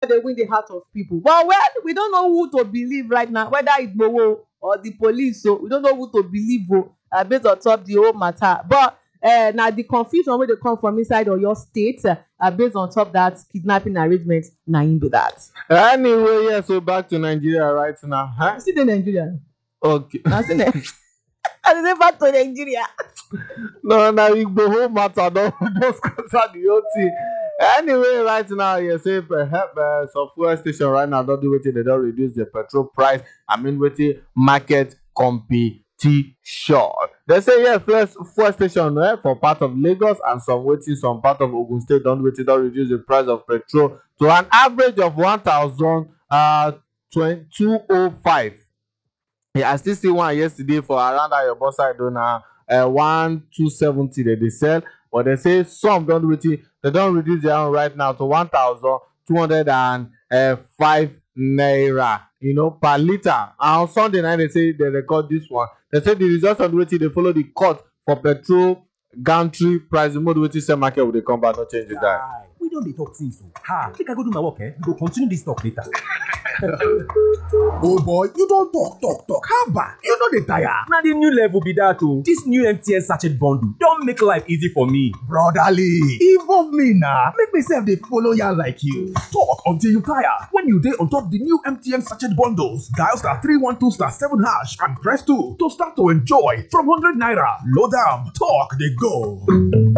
dey win the heart of people. But well, we don't know who to believe right now, whether Igboho or the police. So we don't know who to believe based on top the whole matter. But now the confusion wey dey come from inside Oyo State based on top that kidnapping arrangement, na im be that. Anyway, yeah, so back to Nigeria right now. Huh? You still in Nigeria? Okay. I still there. I say back to Nigeria. No, now Igboho matter don't scatter the whole thing. Anyway, right now, you say perhaps some fuel station right now don't do wetin, they don't reduce the petrol price. I mean, wetin market competition. They say yes, fuel station for part of Lagos and some part of Ogun State don't reduce the price of petrol to an average of 1,205. Yeah, I still see one yesterday for around your boss side now. 1,270 they sell, but they say some don't reduce their own right now to 1,205 naira, per liter. And on Sunday night they say they record this one. They say the results of wetin they follow the cut for petrol gantry price mode wetin sell market will they come back, no change the guy. We don't dey talk things o. Make I go do my work, we go continue this talk later. Oh boy, you don talk. Haba, you no dey tire. Na the new level be that o. This new MTN sachet bundle don make life easy for me. Brotherly, involve me na. Make me sef dey follow ya like you. Talk until you tire. When you dey on top the new MTN sachet bundles, dial *312*7# and press 2 to start to enjoy from 100 naira. Load am, talk dey go.